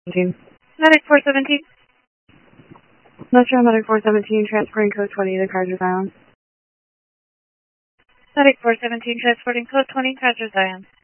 Medic 417. Metro Medic 417, transporting code 20 to Carter Zion. Medic 417, transporting code 20, Carter Zion.